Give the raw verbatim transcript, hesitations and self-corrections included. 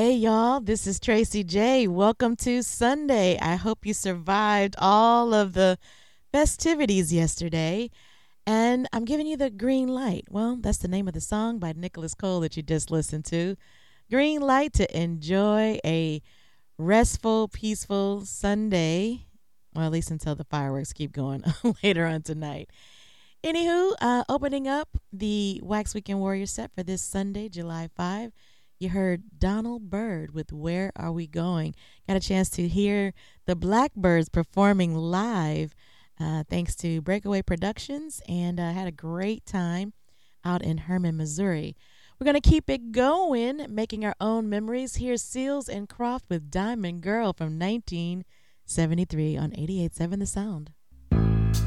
Hey, y'all, this is Tracy J. Welcome to Sunday. I hope you survived all of the festivities yesterday. And I'm giving you the green light. Well, that's the name of the song by Nicholas Cole that you just listened to. Green light to enjoy a restful, peaceful Sunday. Well, at least until the fireworks keep going later on tonight. Anywho, uh, opening up the Wax Weekend Warrior set for this Sunday, July fifth. You heard Donald Byrd with Where Are We Going? Got a chance to hear the Blackbyrds performing live uh, thanks to Breakaway Productions, and uh, had a great time out in Hermann, Missouri. We're going to keep it going, making our own memories. Here's Seals and Croft with Diamond Girl from nineteen seventy-three on eighty-eight point seven The Sound.